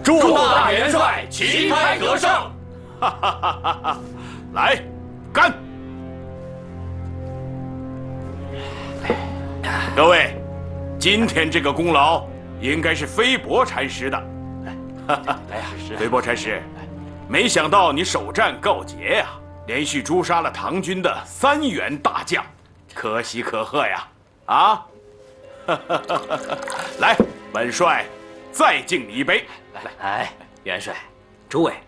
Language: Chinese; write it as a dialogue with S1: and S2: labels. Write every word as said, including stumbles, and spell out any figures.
S1: 祝大元帅旗开得胜！
S2: 哈哈哈哈哈！来，干！各位，今天这个功劳应该是飞伯禅师的。
S1: 哎呀，是
S2: 飞伯禅师，没想到你首战告捷呀，连续诛杀了唐军的三员大将，可喜可贺呀！啊！来，本帅再敬你一杯。
S1: 来，哎，元帅，诸位，